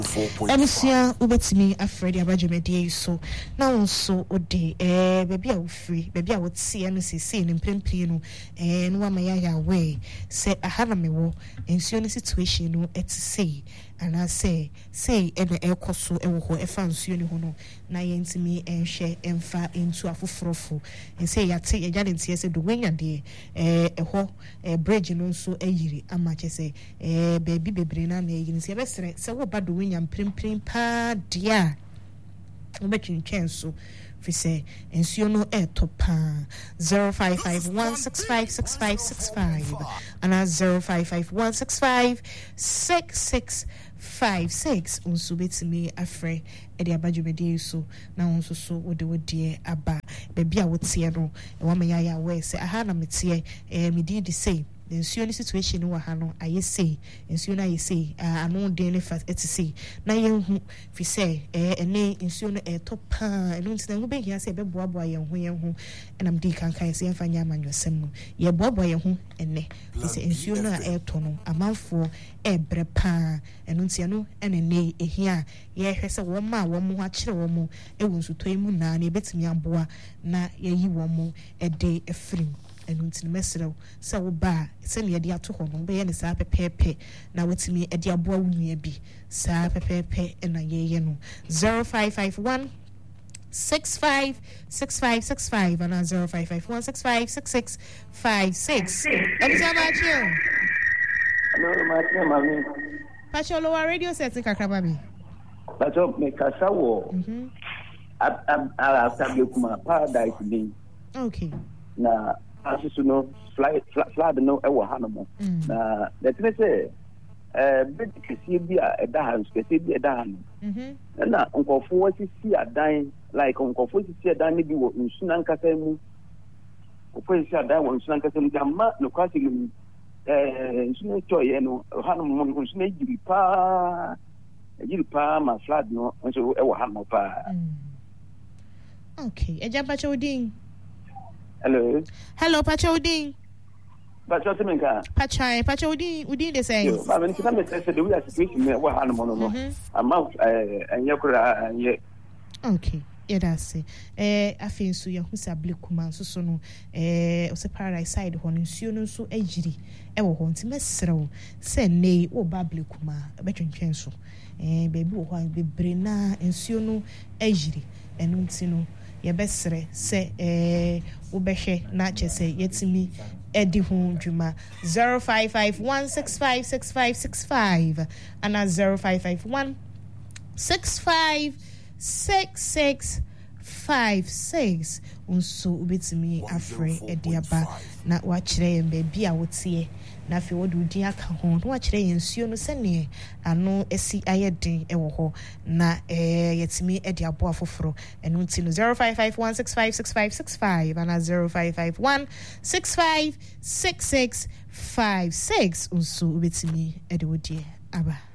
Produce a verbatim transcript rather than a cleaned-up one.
Emusia ubetimi afraid abajemedie so na wonso ode eh baby a wo free baby a wo tie no sisi ne mprempie no eh no amaya ya we say ahana me wo ensuo ne situation no etise ana say say ene ekoso ewo ho efa nsuo ne ho no na yentimi enhwe emfa into afofrofo en say yate eja ne ntie se do wenya de eh eho eh bridge no nso ayiri ama che say eh baby bebre na na yiri se besere se wo ba do wenya mprempren pa dia obetwintwen so fi say ensuo no e topa zero five five one six five six five six five and zero five five one six five six six five six unso betimi afre e de abadwumede so na unso so wode wode aba baby a wotie no e wa maya ya we say aha na metie e me di di say ensuo ni situation wa ha no aye say ensuo na aye say ano de ne fa etise na ye hu fi say eh ene ensuo no e top pa eno ntina hu be hia say be boa boa ye hu ye hu enam di kan kan say emfa nya manwasem no ye boa boa ye hu ene fi say ensuo no e to no amanfo e bre pa eno ntia no ene ne ehia ye hwe say wo ma wo mo ha kire wo mo e wonsu toy mu na na ebetimi aboa na ye yi wo mo e de efrim enu ntini mesrew se wo ba se ne yede ato ho no be ye ne sa pepepe na wetimi ede aboa wunua bi sa pepepe na ye ye no zero five five one six five six five six five and zero five five one six five six six five six. Elizabeth hello my mami Pacho lower radio set kakra bi Pacho me kasa wo mhm ab ab ab kuma paradise ni okay na asusu no fly fly no e wo hanomo na the thing say eh bit kesi bi a eda han kesi bi eda han mhm na nkofo wasisi adan like nkofo wasisi adan ni bi wo nsuna nkasa mu nkofo wasisi adan wo nsuna nkasa mu jamma no kwasi mu eh nsuna choye no hanomo nsuna jiri pa jiri pa ma fly no nso e wo hanomo pa okay ejamba chodin. Hello. Hello, Pacho Udin. Pacho Timinka. Pachai, Pacho Udin, Udin the same. I mean, some say the way situation me what animal no. Amount eh and yakura and ye. Okay. Yeah, that's it. Eh, afin so ya husa blekuma so so no eh o se paradise side ho nsuo no so agiri e wo ho nti mesrew se nei wo ba blekuma betwentwen so eh baby wo ho bebre na nsuo no agiri enu nti no ye besre se eh wo behwe na chese yetimi edi ho dwuma zero five five one six five six five six five and zero five five one six five six six five six unso ubetimi afre ediaba na wa kire yen ba bia wotie na fe wodu din aka ho na wa kire yen suo no sene ano esi ayedin ewo ho na eh yetimi ediabo afoforo enu nti no zero five five one six five six five six five and zero five five one six five six six five six unso ubetimi ediwodie aba